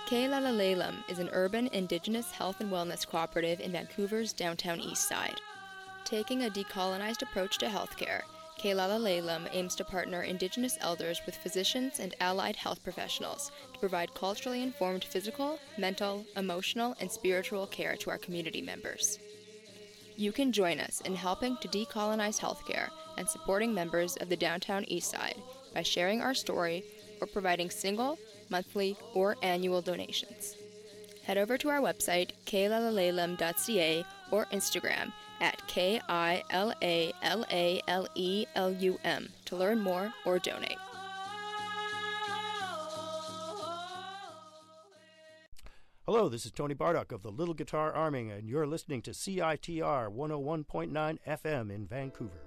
Kalalalelum is an urban Indigenous health and wellness cooperative in Vancouver's downtown east side. Taking a decolonized approach to healthcare, Kalalalelum aims to partner Indigenous elders with physicians and allied health professionals to provide culturally informed physical, mental, emotional, and spiritual care to our community members. You can join us in helping to decolonize healthcare and supporting members of the downtown east side by sharing our story or providing single, monthly, or annual donations. Head over to our website, kalalalelum.ca, or Instagram at KILALALELUM to learn more or donate. Hello, this is Tony Bardock of the Little Guitar Army, and you're listening to CITR 101.9 FM in Vancouver.